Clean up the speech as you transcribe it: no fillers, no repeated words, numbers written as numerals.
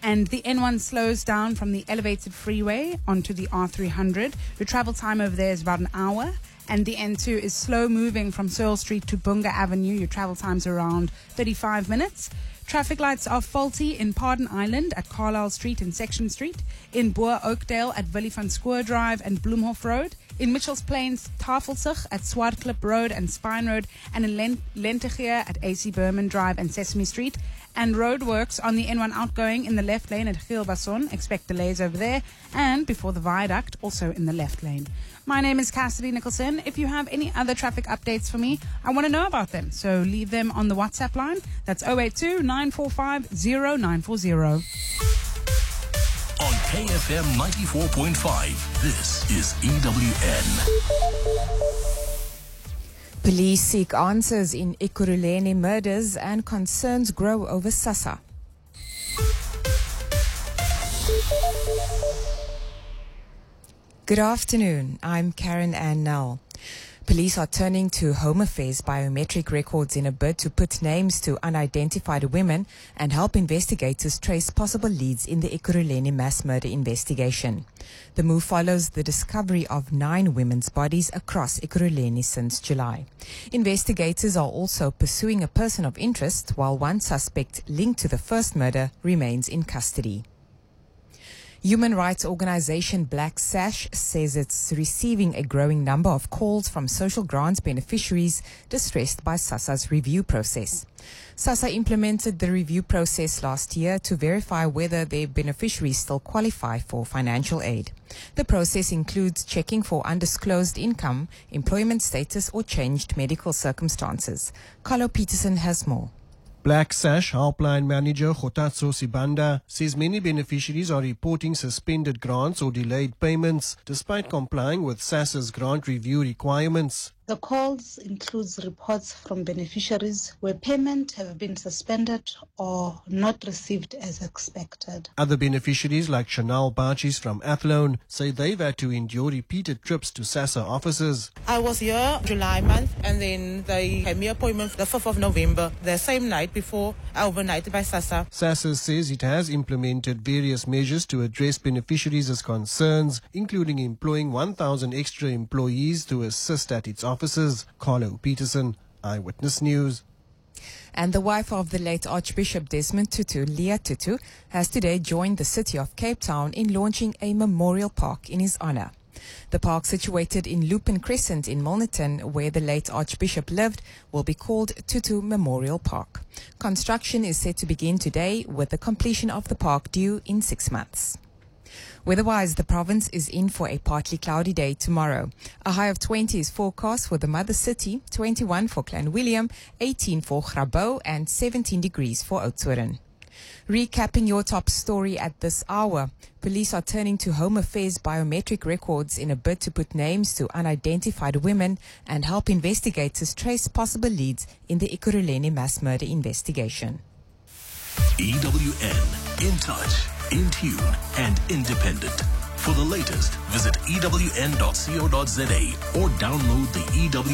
And the N1 slows down from the elevated freeway onto the R300. Your travel time over there is about an hour. And the N2 is slow moving from Searle Street to Bunga Avenue. Your travel time's around 35 minutes. Traffic lights are faulty in Pardon Island at Carlisle Street and Section Street, in Boer Oakdale at Willie van Schoor Drive and Bloemhof Road, in Mitchells Plains, Tafelsig at Swartklip Road and Spine Road, and in Lentegeur at AC Berman Drive and Sesame Street, and roadworks on the N1 outgoing in the left lane at Gilbason. Expect delays over there, and before the viaduct, also in the left lane. My name is Cassidy Nicholson. If you have any other traffic updates for me, I want to know about them. So leave them on the WhatsApp line. That's 082-945-0940. On KFM 94.5, this is EWN. Police seek answers in Ekurhuleni murders and concerns grow over SASSA. Good afternoon, I'm Karen Ann Nell. Police are turning to Home Affairs biometric records in a bid to put names to unidentified women and help investigators trace possible leads in the Ekurhuleni mass murder investigation. The move follows the discovery of 9 women's bodies across Ekurhuleni since July. Investigators are also pursuing a person of interest, while one suspect linked to the first murder remains in custody. Human rights organization Black Sash says it's receiving a growing number of calls from social grants beneficiaries distressed by SASSA's review process. SASSA implemented the review process last year to verify whether their beneficiaries still qualify for financial aid. The process includes checking for undisclosed income, employment status, or changed medical circumstances. Carlo Peterson has more. Black Sash helpline manager Gotatso Sibanda says many beneficiaries are reporting suspended grants or delayed payments despite complying with SASSA's grant review requirements. The calls includes reports from beneficiaries where payment have been suspended or not received as expected. Other beneficiaries like Chanel Bachis from Athlone say they've had to endure repeated trips to SASSA offices. I was here July month and then they gave me appointment the 5th of November, the same night before I overnighted by SASSA. SASSA says it has implemented various measures to address beneficiaries' concerns, including employing 1,000 extra employees to assist at its offices. Carlo Peterson, Eyewitness News. And the wife of the late Archbishop Desmond Tutu, Leah Tutu, has today joined the city of Cape Town in launching a memorial park in his honor. The park, situated in Lupin Crescent in Milnerton, where the late Archbishop lived, will be called Tutu Memorial Park. Construction is set to begin today, with the completion of the park due in 6 months. Weather-wise, the province is in for a partly cloudy day tomorrow. A high of 20 is forecast for the mother city, 21 for Clanwilliam, 18 for Grabouw, and 17 degrees for Oudtshoorn. Recapping your top story at this hour, police are turning to Home Affairs biometric records in a bid to put names to unidentified women and help investigators trace possible leads in the Ekurhuleni mass murder investigation. EWN, in touch, in tune, and independent. For the latest, visit ewn.co.za or download the EWN